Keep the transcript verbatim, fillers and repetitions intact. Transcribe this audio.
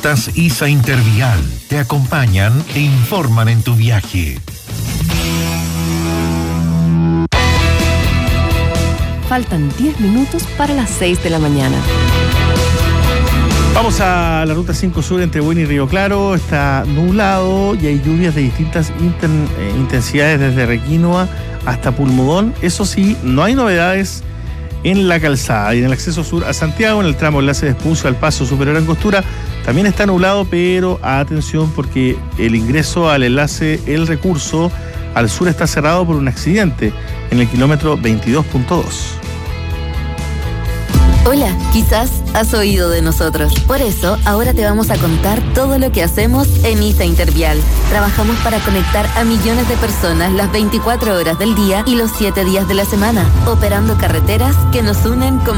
Rutas ISA Intervial te acompañan e informan en tu viaje. Faltan diez minutos para las seis de la mañana. Vamos a la ruta cinco Sur entre Buin y Río Claro. Está nublado y hay lluvias de distintas inter, eh, intensidades desde Requinoa hasta Pulmodón. Eso sí, no hay novedades en la calzada y en el acceso sur a Santiago, en el tramo enlace de Espucio al Paso Superior Angostura. También está nublado, pero atención porque el ingreso al enlace El Recurso al sur está cerrado por un accidente en el kilómetro veintidós punto dos. Hola, quizás has oído de nosotros. Por eso, ahora te vamos a contar todo lo que hacemos en ISA Intervial. Trabajamos para conectar a millones de personas las veinticuatro horas del día y los siete días de la semana, operando carreteras que nos unen como